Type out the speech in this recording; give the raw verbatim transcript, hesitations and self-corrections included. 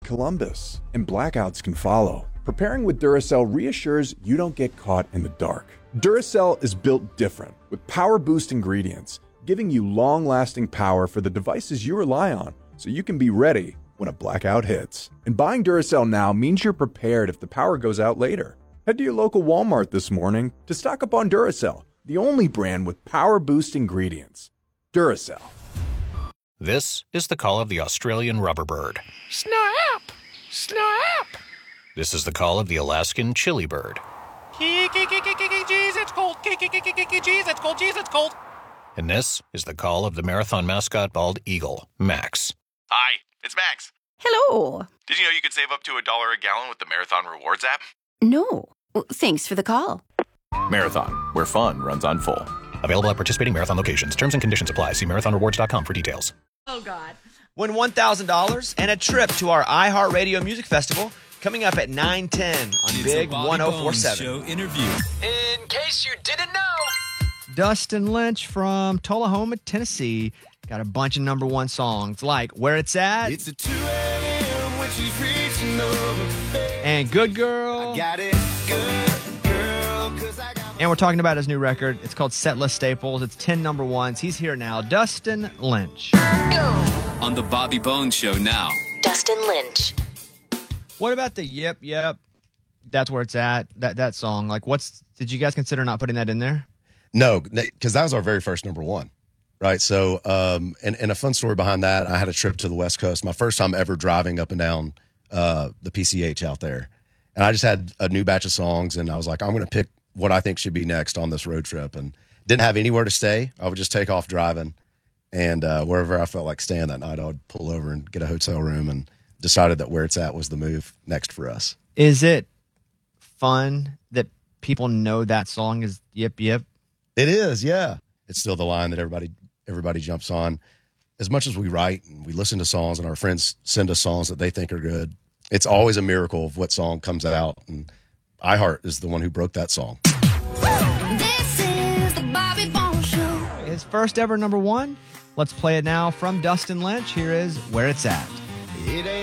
Columbus, and blackouts can follow. Preparing with Duracell reassures you don't get caught in the dark. Duracell is built different, with power boost ingredients, giving you long-lasting power for the devices you rely on, so you can be ready when a blackout hits. And buying Duracell now means you're prepared if the power goes out later. Head to your local Walmart this morning to stock up on Duracell, the only brand with power boost ingredients. Duracell. This is the call of the Australian rubberbird. Snap! Snap! This is the call of the Alaskan chili bird. Jeez, it's cold. Jeez, it's cold. Jeez, it's cold. And this is the call of the marathon mascot bald eagle, Max. Hi, it's Max. Hello. Did you know you could save up to a dollar a gallon with the Marathon Rewards app? No. Well, thanks for the call. Marathon, where fun runs on full. Available at participating Marathon locations. Terms and conditions apply. See marathon rewards dot com for details. Oh, God. Win one thousand dollars and a trip to our iHeartRadio Music Festival coming up at nine ten on It's Big a Bobby one oh four Bones seven. Show interview. In case you didn't know. Dustin Lynch from Tullahoma, Tennessee, got a bunch of number one songs like Where It's At. It's a two a.m. when she's reaching over. And Good Girl. I got it, good girl, 'cause I got my... And we're talking about his new record. It's called Setlist Staples. It's ten number ones. He's here now. Dustin Lynch. Go. On the Bobby Bones Show now. Dustin Lynch. What about the Yep, Yep? That's Where It's At. That that song. Like, what's, did you guys consider not putting that in there? No, because that was our very first number one, right? So, um, and, and a fun story behind that, I had a trip to the West Coast, my first time ever driving up and down uh, the P C H out there. And I just had a new batch of songs, and I was like, I'm going to pick what I think should be next on this road trip. And didn't have anywhere to stay. I would just take off driving, and uh, wherever I felt like staying that night, I would pull over and get a hotel room, and decided that Where It's At was the move next for us. Is it fun that people know that song is Yip Yip? It is, yeah. It's still the line that everybody everybody jumps on. As much as we write and we listen to songs and our friends send us songs that they think are good, it's always a miracle of what song comes out. And iHeart is the one who broke that song. This is the Bobby Bones Show. His first ever number one. Let's play it now from Dustin Lynch. Here is Where It's At. It ain't